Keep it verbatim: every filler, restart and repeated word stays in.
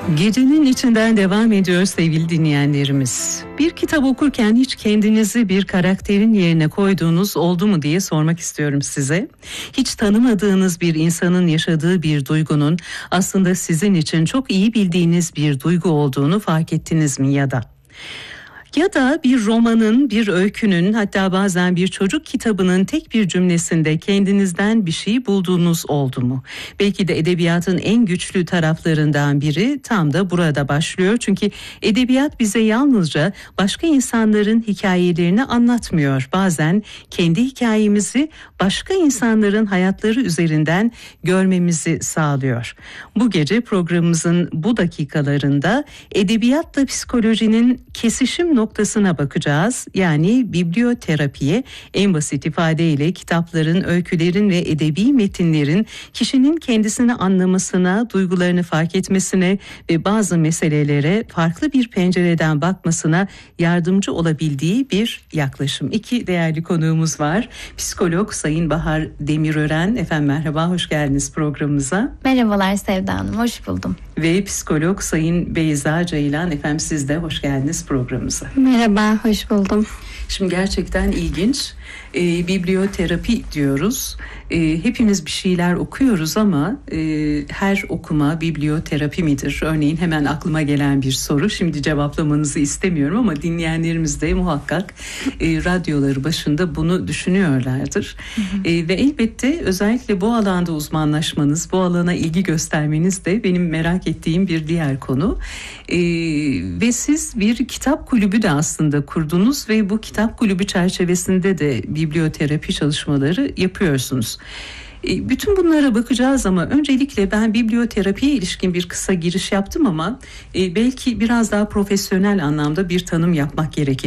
Gecenin içinden devam ediyor sevgili dinleyenlerimiz. Bir kitap okurken hiç kendinizi bir karakterin yerine koyduğunuz oldu mu diye sormak istiyorum size. Hiç tanımadığınız bir insanın yaşadığı bir duygunun aslında sizin için çok iyi bildiğiniz bir duygu olduğunu fark ettiniz mi ya da? Ya da bir romanın, bir öykünün, hatta bazen bir çocuk kitabının tek bir cümlesinde kendinizden bir şey bulduğunuz oldu mu? Belki de edebiyatın en güçlü taraflarından biri tam da burada başlıyor. Çünkü edebiyat bize yalnızca başka insanların hikayelerini anlatmıyor. Bazen kendi hikayemizi başka insanların hayatları üzerinden görmemizi sağlıyor. Bu gece programımızın bu dakikalarında edebiyatla psikolojinin kesişim noktasına noktasına bakacağız. Yani biblioterapiye, en basit ifadeyle kitapların, öykülerin ve edebi metinlerin kişinin kendisini anlamasına, duygularını fark etmesine ve bazı meselelere farklı bir pencereden bakmasına yardımcı olabildiği bir yaklaşım. İki değerli konuğumuz var. Psikolog Sayın Bahar Demirören. Efendim merhaba, hoş geldiniz programımıza. Merhabalar Sevda Hanım, hoş buldum. Ve psikolog Sayın Beyza Ceylan. Efendim siz de hoş geldiniz programımıza. Merhaba, hoş buldum. Şimdi gerçekten ilginç. E, biblioterapi diyoruz. E, hepimiz bir şeyler okuyoruz ama e, her okuma biblioterapi midir? Örneğin hemen aklıma gelen bir soru. Şimdi cevaplamanızı istemiyorum ama dinleyenlerimiz de muhakkak e, radyoları başında bunu düşünüyorlardır. Hı hı. E, ve elbette özellikle bu alanda uzmanlaşmanız, bu alana ilgi göstermeniz de benim merak ettiğim bir diğer konu. E, ve siz bir kitap kulübü de aslında kurdunuz ve bu kitap kulübü çerçevesinde de biblioterapi çalışmaları yapıyorsunuz. Bütün bunlara bakacağız ama öncelikle ben biblioterapiye ilişkin bir kısa giriş yaptım ama belki biraz daha profesyonel anlamda bir tanım yapmak gerekebilir.